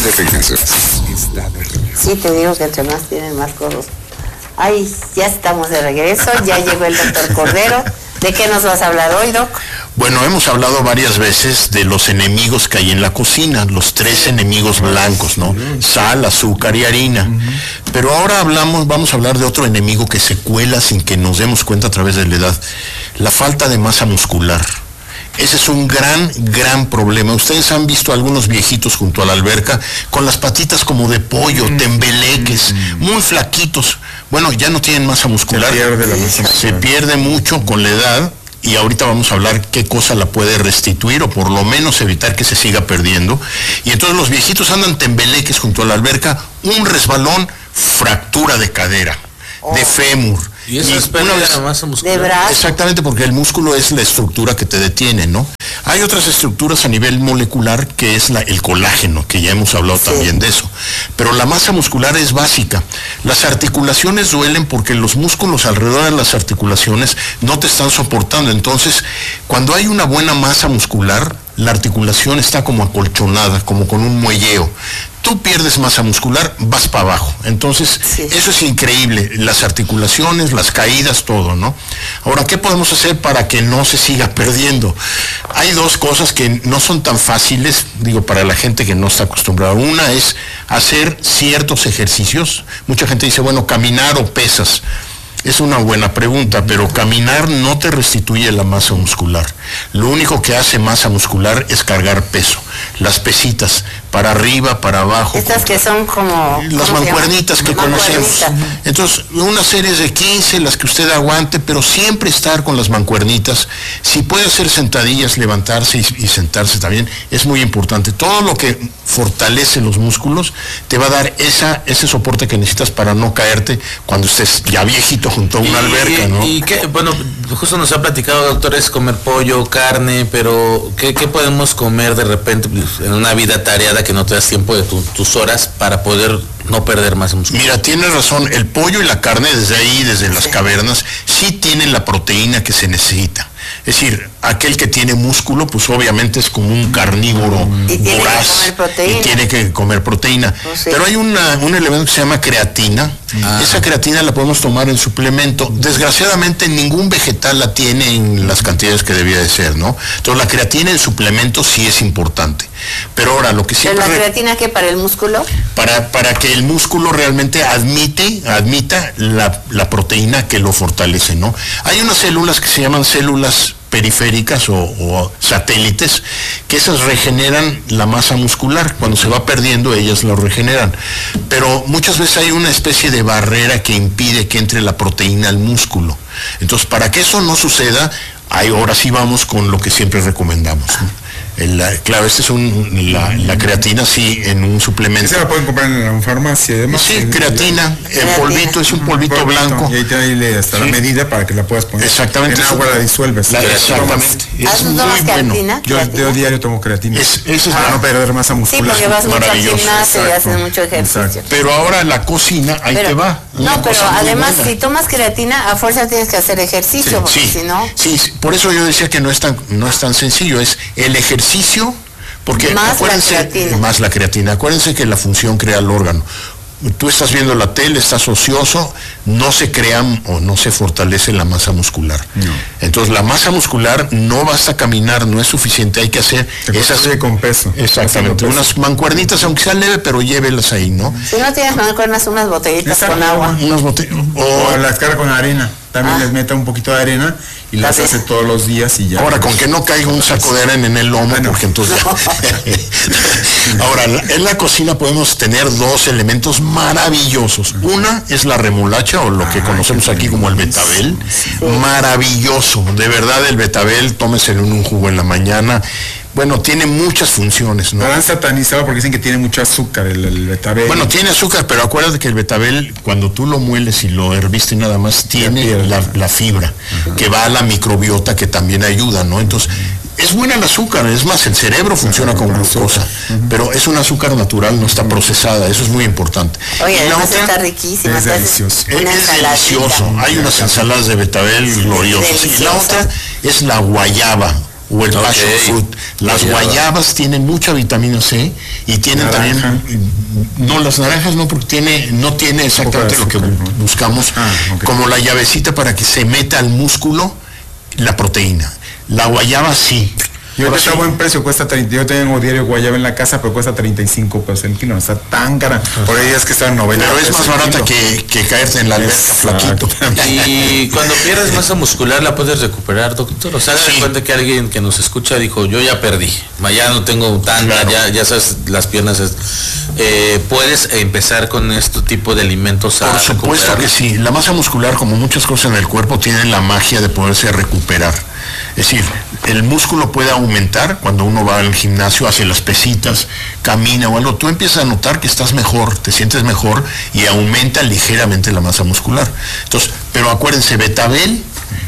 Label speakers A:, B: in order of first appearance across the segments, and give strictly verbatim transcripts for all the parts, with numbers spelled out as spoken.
A: de regreso.
B: Sí, te digo que entre más tienen más codos. Ay, ya estamos de regreso, ya llegó el doctor Cordero. ¿De qué nos vas a hablar hoy, Doc?
C: Bueno, hemos hablado varias veces de los enemigos que hay en la cocina, los tres enemigos blancos, ¿no? Sal, azúcar y harina. Pero ahora hablamos, vamos a hablar de otro enemigo que se cuela sin que nos demos cuenta a través de la edad, la falta de masa muscular. Ese es un gran, gran problema. Ustedes han visto a algunos viejitos junto a la alberca con las patitas como de pollo, tembeleques, muy flaquitos. Bueno, ya no tienen masa muscular.
A: Se pierde la masa muscular.
C: Se pierde mucho con la edad y ahorita vamos a hablar qué cosa la puede restituir o por lo menos evitar que se siga perdiendo. Y entonces los viejitos andan tembeleques junto a la alberca, un resbalón, fractura de cadera, oh. de fémur.
D: Y eso
C: y
D: es pérdida de masa muscular.
B: De brazo.
C: Exactamente, porque el músculo es la estructura que te detiene, ¿no? Hay otras estructuras a nivel molecular que es la, el colágeno, que ya hemos hablado sí. también de eso. Pero la masa muscular es básica. Las articulaciones duelen porque los músculos alrededor de las articulaciones no te están soportando. Entonces, cuando hay una buena masa muscular, la articulación está como acolchonada, como con un muelleo. Tú pierdes masa muscular, vas para abajo. Entonces, sí. eso es increíble. Las articulaciones, las caídas, todo, ¿no? Ahora, ¿qué podemos hacer para que no se siga perdiendo? Hay dos cosas que no son tan fáciles, digo, para la gente que no está acostumbrada. Una es hacer ciertos ejercicios. Mucha gente dice, bueno, caminar o pesas. Es una buena pregunta, pero caminar no te restituye la masa muscular. Lo único que hace masa muscular es cargar peso. Las pesitas, para arriba, para abajo.
B: Estas que son como...
C: Las mancuernitas que conocemos. Entonces, una serie de quince, las que usted aguante, pero siempre estar con las mancuernitas. Si puede hacer sentadillas, levantarse y, y sentarse también, es muy importante. Todo lo que fortalece los músculos te va a dar esa, ese soporte que necesitas para no caerte cuando estés ya viejito junto a una
D: y,
C: alberca, ¿no?
D: Y que, bueno, justo nos ha platicado, doctor, es comer pollo, carne, pero ¿qué, qué podemos comer de repente en una vida tareada que no te das tiempo de tu, tus horas para poder no perder masa muscular?
C: Mira, tienes razón, el pollo y la carne desde ahí, desde las cavernas, sí tienen la proteína que se necesita. Es decir, aquel que tiene músculo, pues obviamente es como un carnívoro
B: y
C: voraz
B: tiene
C: y tiene que comer proteína.
B: Oh, sí.
C: Pero hay una, un elemento que se llama creatina. Ah. Esa creatina la podemos tomar en suplemento. Desgraciadamente ningún vegetal la tiene en las cantidades que debía de ser, ¿no? Entonces la creatina en suplemento sí es importante. Pero ahora lo que siempre...
B: ¿Pero la creatina qué, para el músculo?
C: Para, para que el músculo realmente admite, admita la, la proteína que lo fortalece, ¿no? Hay unas células que se llaman células periféricas o, o satélites, que esas regeneran la masa muscular. Cuando se va perdiendo, ellas lo regeneran. Pero muchas veces hay una especie de barrera que impide que entre la proteína al músculo. Entonces, para que eso no suceda, ahí ahora sí vamos con lo que siempre recomendamos, ¿no? El, la, claro, esta es un, la, la creatina, sí, en un suplemento.
A: ¿Esa la pueden comprar en la farmacia además?
C: Sí, creatina, el creatina. polvito, es un polvito, un polvito blanco.
A: Y ahí te da hasta sí. la medida para que la puedas poner.
C: Exactamente.
A: En agua la disuelves.
C: La, exactamente.
B: Es muy bueno.
A: Yo, yo diario tomo creatina.
C: Es, eso es
A: para no perder masa muscular.
B: Sí, porque vas mucho al gimnasio y haces mucho ejercicio. Exacto.
C: Pero ahora la cocina, ahí
B: pero,
C: te va.
B: No, pero además si tomas creatina, a fuerza tienes que hacer ejercicio,
C: sí,
B: porque
C: sí,
B: si no...
C: Sí, por eso yo decía que no es tan, no es tan sencillo, es el ejercicio... Porque
B: más
C: acuérdense,
B: la creatina.
C: Más la creatina. Acuérdense que la función crea el órgano. Tú estás viendo la tele, estás ocioso, no se crea o no se fortalece la masa muscular. No. Entonces la masa muscular no basta caminar, no es suficiente, hay que hacer
A: te
C: esas
A: con peso.
C: Exactamente,
A: con
C: unas
A: peso.
C: mancuernitas, aunque sea leve, pero llévelas ahí, ¿no?
B: Si no tienes mancuernas, unas botellitas con agua.
C: Unas botellitas.
A: O, o las carga con arena. También ah. les meta un poquito de arena y las hace todos los días y ya.
C: Ahora, con que no caiga un saco de arena en el lomo, bueno, porque entonces ya. Ahora, en la cocina podemos tener dos elementos maravillosos. Una es la remolacha, o lo que ah, conocemos aquí como el betabel. Sí. Maravilloso, de verdad el betabel, tómeselo en un jugo en la mañana. Bueno, tiene muchas funciones, ¿no?
A: Lo han satanizado porque dicen que tiene mucho azúcar el, el betabel.
C: Bueno, tiene azúcar, pero acuérdate que el betabel, cuando tú lo mueles y lo herviste nada más, tiene la, la fibra, uh-huh. que va a la microbiota, que también ayuda, ¿no? Entonces, es buena el azúcar, es más, el cerebro funciona con glucosa, uh-huh. pero es un azúcar natural, no está procesada, eso es muy importante.
B: Oye, además otra, está riquísima.
A: Es delicioso.
C: Es, es delicioso, hay unas ensaladas de betabel gloriosas. Y la otra es la guayaba, o el
D: Okay.
C: passion fruit. Las
D: Guayaba.
C: guayabas tienen mucha vitamina C y tienen
A: Naranja.
C: también, no, las naranjas no, porque tiene, no tiene exactamente lo que
A: azúcar, ¿no?
C: buscamos,
A: Ah, ok.
C: como la llavecita para que se meta al músculo la proteína. La guayaba sí.
A: Y ahorita
C: Ahora
A: está a
C: sí,
A: buen precio, cuesta treinta, yo tengo diario guayaba en la casa, pero cuesta treinta y cinco pesos el kilo, no está tan cara. Por ahí es que está en noventa
C: pero es
A: pesos
C: más
A: el
C: barata
A: kilo.
C: que, que caerte en la alberca flaquito.
D: Y cuando pierdes masa muscular la puedes recuperar, doctor. O sea, haga de
C: Sí.
D: cuenta que alguien que nos escucha dijo, yo ya perdí, ma, ya no tengo tanta,
C: Claro.
D: ya, ya sabes, las piernas. es- eh, puedes empezar con este tipo de alimentos a
C: Por supuesto que
D: recuperar.
C: sí. La masa muscular, como muchas cosas en el cuerpo, tiene la magia de poderse recuperar. Es decir, el músculo puede aumentar cuando uno va al gimnasio, hace las pesitas, camina o algo. Tú empiezas a notar que estás mejor, te sientes mejor y aumenta ligeramente la masa muscular. Entonces, pero acuérdense, betabel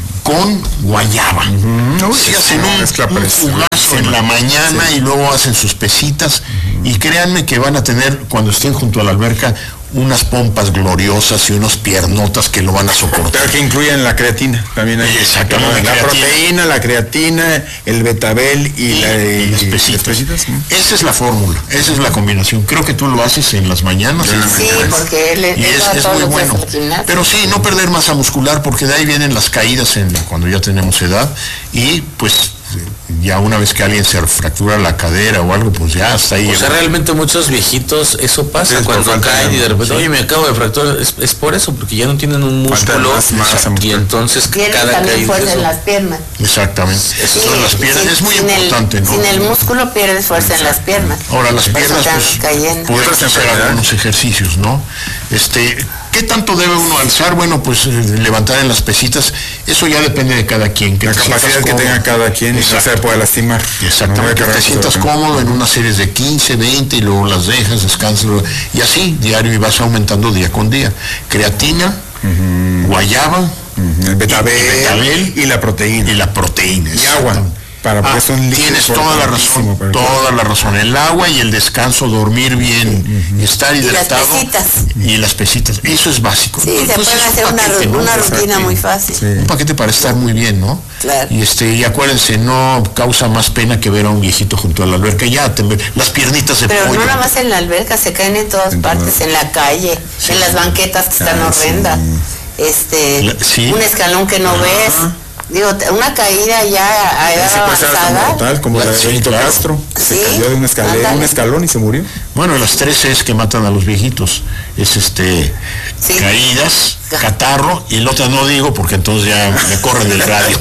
C: con guayaba.
A: Uy,
C: Si
A: es
C: hacen
A: una
C: un,
A: mezcla
C: un
A: preciosa.
C: jugazo en la mañana
A: Sí.
C: y luego hacen sus pesitas y créanme que van a tener, cuando estén junto a la alberca, unas pompas gloriosas y unos piernotas que lo van a soportar.
A: Pero que incluyen la creatina, también hay.
C: Exactamente,
A: La
C: creatina.
A: proteína, la creatina, el betabel y, la
C: y las
A: y
C: pesitas.
A: pesitas, ¿no?
C: Esa es la fórmula, esa es la combinación. Creo que tú lo haces en las mañanas. y en las
B: Sí,
C: mañanas.
B: porque él-
C: Y
B: él
C: es,
B: va
C: es
B: todos
C: muy
B: los días
C: bueno.
B: al gimnasio.
C: Pero sí, no perder masa muscular, porque de ahí vienen las caídas en, cuando ya tenemos edad. Y pues ya una vez que alguien se fractura la cadera o algo, pues ya hasta ahí.
D: O sea,
C: llegó.
D: realmente muchos viejitos, eso pasa
A: Sí, es por
D: cuando
A: falta
D: caen
A: de-
D: y de repente,
A: sí.
D: oye, me acabo de fracturar. Es, es por eso, porque ya no tienen un
A: Falta
D: músculo
A: más masa
D: y
A: muscular.
D: entonces
B: Tiene
D: cada
B: también
D: caída
B: fuerza
D: es
B: en
D: eso.
B: las piernas.
C: Exactamente.
B: Sí,
C: Son las piernas,
B: sin-
C: es muy
B: sin el-
C: importante, ¿no?
B: Sin el músculo pierdes fuerza en las piernas.
C: Ahora las
B: Por eso
C: piernas,
B: están
C: pues,
B: cayendo.
C: podemos
A: Otras
C: hacer
A: enfermedades.
C: algunos ejercicios, ¿no? Este, ¿qué tanto debe uno alzar? Bueno, pues eh, levantar en las pesitas, eso ya depende de cada quien. Que
A: La
C: te
A: capacidad
C: sientas
A: que
C: cómodo.
A: tenga cada quien y no
C: Exacto.
A: se puede lastimar.
C: Exactamente,
A: No hay
C: que te
A: cargar
C: sientas
A: todo.
C: cómodo en una serie de quince, veinte y luego las dejas, descansas y así diario y vas aumentando día con día. Creatina, guayaba,
A: Ujú, el betabel,
C: y- y betabel
A: y la proteína.
C: y la proteína.
A: Y agua,
C: exactamente.
A: para
C: Ah,
A: pues un líquido
C: tienes toda la
A: importantísimo
C: razón,
A: para el
C: toda la razón. El agua y el descanso, dormir bien, estar
B: Y las
C: hidratado.
B: pesitas.
C: Y las pesitas. Eso es básico.
B: Sí, se
C: Pues
B: puede
C: es un
B: hacer una,
C: paquete,
B: ru-
C: ¿no?
B: una
C: Exacto.
B: rutina muy fácil.
A: Sí.
C: Un paquete para estar muy bien, ¿no?
B: Claro.
C: Y este, y acuérdense, no causa más pena que ver a un viejito junto a la alberca. Ya, te- las piernitas de
B: Pero
C: pollo.
B: no nada más en la alberca, se caen en todas
A: En
B: partes,
A: todas.
B: en la calle,
C: Sí.
B: en las banquetas que están
A: Ah, sí.
B: horrendas. Este,
C: La- sí.
B: un escalón que no ves. Digo, te- una caída ya a edad
A: Se puede ser hasta
B: avanzada.
A: mortal, como la de
C: Sí,
A: Benito
C: claro.
A: Castro, que
B: Sí,
A: se cayó de un, escalón,
B: ándale.
A: un escalón y se murió.
C: Bueno, las tres es que matan a los viejitos. Es este
B: Sí.
C: caídas, catarro, y el otro no digo porque entonces ya me corren del radio.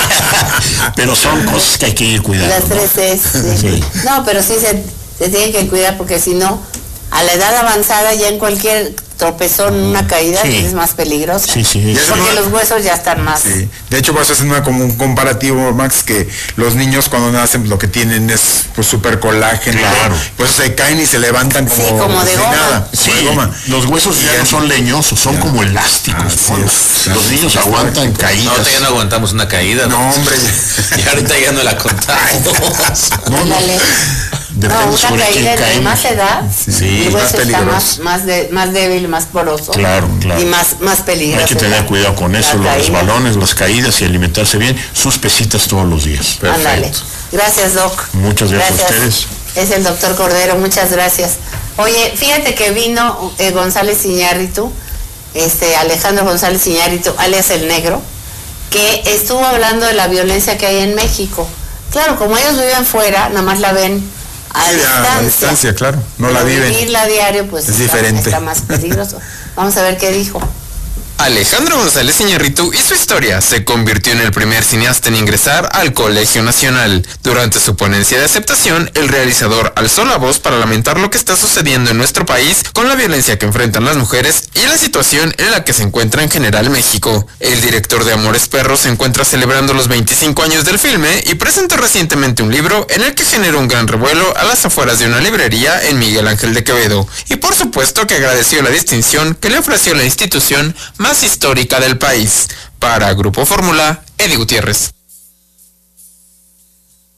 C: Pero son cosas que hay que ir cuidando.
B: Las
C: ¿no?
B: tres es. Sí.
C: Sí.
B: No, pero sí se, se tienen que cuidar porque si no, a la edad avanzada ya en cualquier tropezón, una caída
C: Sí.
B: es más peligrosa.
C: Sí, sí,
A: Y
C: es-
A: eso
B: Porque
A: no-
B: los huesos ya están más.
A: Sí. De hecho, vas a hacer una, como un comparativo, Max, que los niños cuando nacen lo que tienen es pues súper colágeno.
C: Claro.
A: Pues se caen y se levantan como,
B: Sí, como de
A: si
B: goma.
A: nada,
C: Sí,
A: como de goma.
C: los huesos ya
A: Y
C: no
A: ya-
C: son leñosos, son como elásticos.
A: Así
C: ¿no?
A: es.
C: Los niños
A: Sí,
C: aguantan
A: exacto.
D: No,
C: caídas.
D: ahorita ya no aguantamos una caída.
A: No, hombre.
D: Y ahorita ya no la contamos.
C: No, no,
B: Ándale.
C: depende
B: No, una
C: sobre quién
B: caída de
C: caemos.
B: más edad,
A: Sí,
B: el
A: más
B: hueso está
A: peligroso.
B: más, más, de- más débil, más poroso.
C: Claro, claro.
B: Y más, más peligroso.
C: Hay que tener
B: la-
C: cuidado con
B: la
C: eso, los
B: caída.
C: resbalones, las caídas y alimentarse bien, sus pesitas todos los días.
B: Ándale.
D: Perfecto.
B: Gracias, Doc.
C: Muchas gracias a ustedes.
B: Es el doctor Cordero, muchas gracias. Oye, fíjate que vino eh, González Iñárritu, este Alejandro González Iñárritu, alias El Negro, que estuvo hablando de la violencia que hay en México. Claro, como ellos viven fuera, nada más la ven a
A: Sí, a-
B: distancia.
A: a distancia, claro, no la
B: Pero
A: viven.
B: vivirla a diario, pues
A: Es
B: está,
A: diferente.
B: está más peligroso. Vamos a ver qué dijo.
E: Alejandro González Iñárritu y su historia se convirtió en el primer cineasta en ingresar al Colegio Nacional. Durante su ponencia de aceptación, el realizador alzó la voz para lamentar lo que está sucediendo en nuestro país con la violencia que enfrentan las mujeres y la situación en la que se encuentra en general México. El director de Amores Perros se encuentra celebrando los veinticinco años del filme y presentó recientemente un libro en el que generó un gran revuelo a las afueras de una librería en Miguel Ángel de Quevedo. Y por supuesto que agradeció la distinción que le ofreció la institución más histórica del país. Para Grupo Fórmula, Eddie Gutiérrez.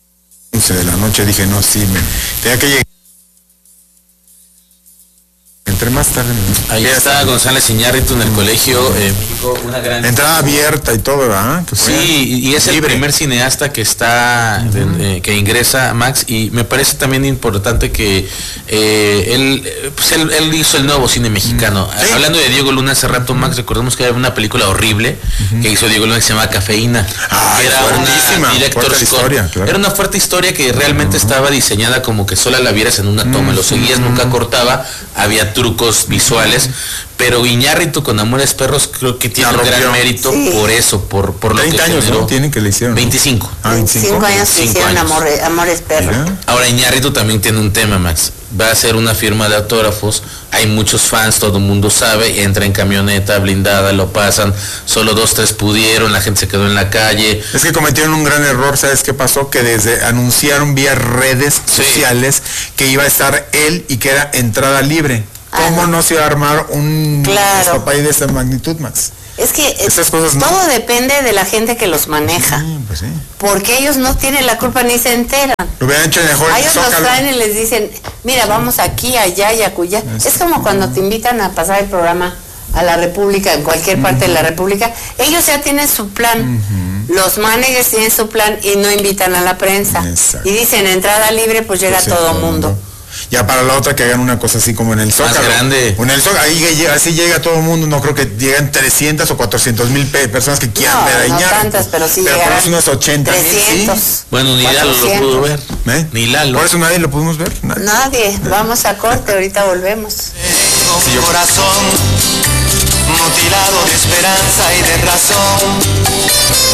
A: once de la noche dije, no, sí, me tenía que llegar. entre más tarde.
D: Ahí
A: Ya
D: está González Iñárritu en el colegio, eh, México, una gran...
A: Entrada abierta y todo, ¿verdad? Que
D: Sí, y es
A: libre.
D: el primer cineasta que está, uh-huh. de, eh, que ingresa, Max, y me parece también importante que eh, él, pues él, él hizo el nuevo cine mexicano. ¿Sí? Hablando de Diego Luna hace rato, Max, recordemos que había una película horrible uh-huh. que hizo Diego Luna que se llama Cafeína.
A: Ah,
D: era una director's
A: historia, claro.
D: Era una fuerte historia que realmente uh-huh. estaba diseñada como que sola la vieras en una toma, uh-huh. lo seguías, nunca cortaba, había trucos visuales, pero Iñárritu con Amores Perros creo que tiene un gran mérito sí. por eso, por, por lo que
A: años,
D: generó.
A: ¿no? Tienen que le hicieron.
D: veinticinco.
A: Ah, veinticinco.
B: cinco años que hicieron Amores, Amores Perros. ¿Mira?
D: Ahora Iñárritu también tiene un tema, Max. Va a hacer una firma de autógrafos, hay muchos fans, todo el mundo sabe, entra en camioneta blindada, lo pasan, solo dos, tres pudieron, la gente se quedó en la calle.
A: Es que cometieron un gran error, ¿sabes qué pasó? Que desde anunciaron vía redes sí. sociales que iba a estar él y que era entrada libre. ¿Cómo ah, no. no se iba a armar un
B: claro.
A: papay de esa magnitud, Max?
B: Es que
A: Esas cosas no.
B: todo depende de la gente que los maneja.
A: Sí, pues sí.
B: Porque ellos no tienen la culpa ni se enteran.
A: Lo hubieran hecho mejor.
B: A ellos los traen y les dicen, mira, vamos aquí, allá y acullá. Es, es como cuando te invitan a pasar el programa a la República, en cualquier parte uh-huh. de la República. Ellos ya tienen su plan. Uh-huh. Los managers tienen su plan y no invitan a la prensa. Exacto. Y dicen, entrada libre, pues llega pues todo el mundo. mundo.
A: Ya para la otra que hagan una cosa así como en el Zócalo.
D: Más grande.
A: En el Zócalo, ahí llega, así llega todo el mundo, no creo que llegan trescientas o cuatrocientos mil personas que quieran
B: no,
A: ver a Iñárritu.
B: No tantas, pero sí
A: pero por eso unos ochenta mil, ¿sí?
D: Bueno, ni Lalo lo pudo ver.
A: ¿Eh?
D: Ni Lalo.
A: Por eso nadie lo pudimos ver.
B: Nadie. nadie. Vamos a corte, ahorita volvemos.
F: Tengo un corazón mutilado de esperanza y de razón.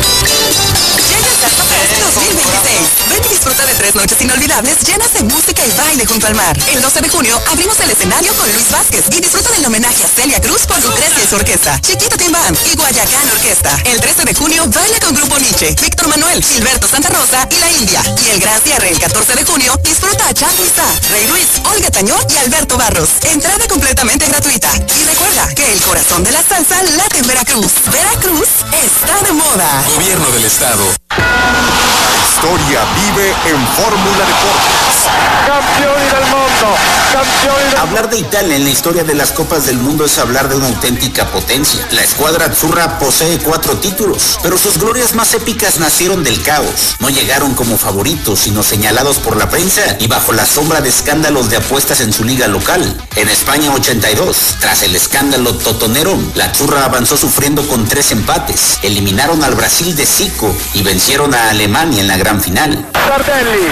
G: dos mil veintiséis. Ven y disfruta de tres noches inolvidables llenas de música y baile junto al mar. El doce de junio abrimos el escenario con Luis Vázquez y disfruta del homenaje a Celia Cruz por Lucrecia y su orquesta, Chiquito Tim Band y Guayacán Orquesta. El trece de junio baila con Grupo Nietzsche, Víctor Manuel, Gilberto Santa Rosa y La India. Y el gran cierre el catorce de junio disfruta a Charly Sá, Rey Ruiz, Olga Tañón y Alberto Barros. Entrada completamente gratuita. Y recuerda que el corazón de la salsa late en Veracruz. Veracruz está de moda.
H: Gobierno del Estado. La historia vive en Fórmula Deportes.
I: Campeón del mundo, campeón del...
J: Hablar de Italia en la historia de las Copas del Mundo es hablar de una auténtica potencia. La escuadra azzurra posee cuatro títulos, pero sus glorias más épicas nacieron del caos. No llegaron como favoritos, sino señalados por la prensa y bajo la sombra de escándalos de apuestas en su liga local. En España ochenta y dos, tras el escándalo totonero, la azzurra avanzó sufriendo con tres empates. Eliminaron al Brasil de Zico y vencieron a Alemania en la gran final.
I: Tardelli.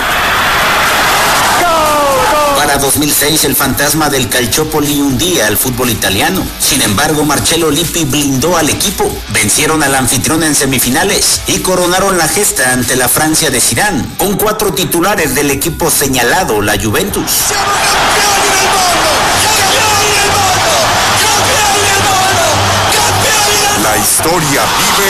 J: Para dos mil seis, el fantasma del Calciopoli hundía al fútbol italiano. Sin embargo, Marcello Lippi blindó al equipo. Vencieron al anfitrión en semifinales y coronaron la gesta ante la Francia de Zidane, con cuatro titulares del equipo señalado, la Juventus.
F: ¡Siamo campioni del mondo! ¡Campioni del mondo! ¡Campioni del mondo! ¡Campioni del mondo!
H: La historia vive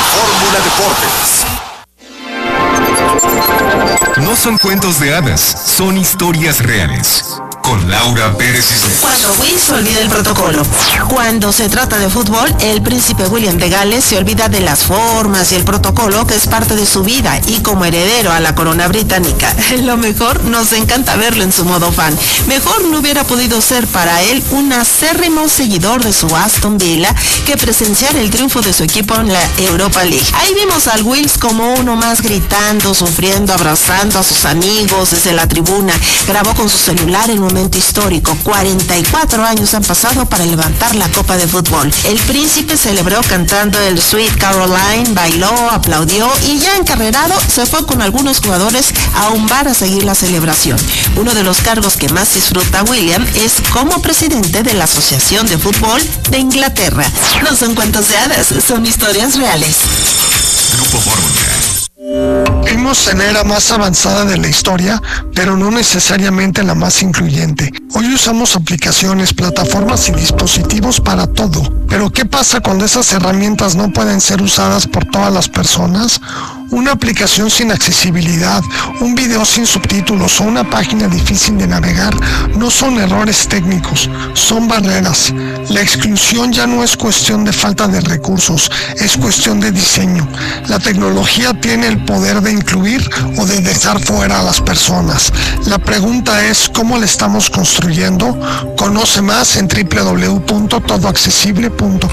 H: en Fórmula Deportes.
K: No son cuentos de hadas, son historias reales. Con Laura Pérez Islas.
L: Cuando Will se olvida el protocolo. Cuando se trata de fútbol, el príncipe William de Gales se olvida de las formas y el protocolo que es parte de su vida y como heredero a la corona británica. Lo mejor, nos encanta verlo en su modo fan. Mejor no hubiera podido ser para él un acérrimo seguidor de su Aston Villa que presenciar el triunfo de su equipo en la Europa League. Ahí vimos al Wills como uno más gritando, sufriendo, abrazando a sus amigos desde la tribuna. Grabó con su celular el momento histórico. cuarenta y cuatro años han pasado para levantar la Copa de Fútbol. El príncipe celebró cantando el Sweet Caroline, bailó, aplaudió y ya encarrerado se fue con algunos jugadores a un bar a seguir la celebración. Uno de los cargos que más disfruta William es como presidente de la Asociación de Fútbol de Inglaterra. No son cuentos de hadas, son historias reales.
K: Grupo Fórmula.
M: Vimos en la era más avanzada de la historia, pero no necesariamente la más incluyente. Hoy usamos aplicaciones, plataformas y dispositivos para todo. Pero ¿qué pasa cuando esas herramientas no pueden ser usadas por todas las personas? Una aplicación sin accesibilidad, un video sin subtítulos o una página difícil de navegar no son errores técnicos, son barreras. La exclusión ya no es cuestión de falta de recursos, es cuestión de diseño. La tecnología tiene el poder de incluir o de dejar fuera a las personas. La pregunta es, ¿cómo la estamos construyendo? Conoce más en doble u doble u doble u punto todo accesible punto com.